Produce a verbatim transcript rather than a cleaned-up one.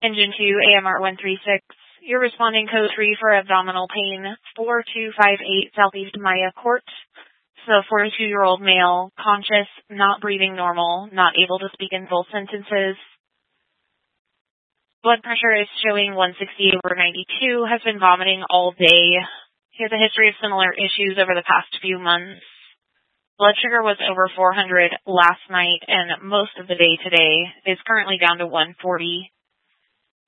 Engine two, A M R one three six. You're responding code three for abdominal pain, four two five eight Southeast Maya Court. So forty-two-year-old male, conscious, not breathing normal, not able to speak in full sentences. Blood pressure is showing one sixty over ninety-two, has been vomiting all day. He has a history of similar issues over the past few months. Blood sugar was over four hundred last night and most of the day today. Is currently down to one forty.